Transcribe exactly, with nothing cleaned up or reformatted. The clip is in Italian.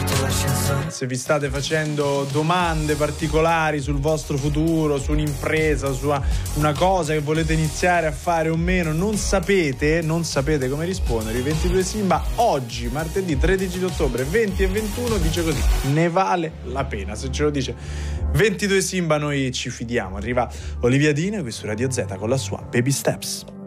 Se vi state facendo domande particolari sul vostro futuro, su un'impresa, su una cosa che volete iniziare a fare o meno, non sapete, non sapete come rispondere, il ventidue Simba oggi, martedì tredici di ottobre, venti e ventuno, dice così: ne vale la pena. Se ce lo dice ventidue Simba noi ci fidiamo. Arriva Olivia Dina qui su Radio Z con la sua Baby Steps.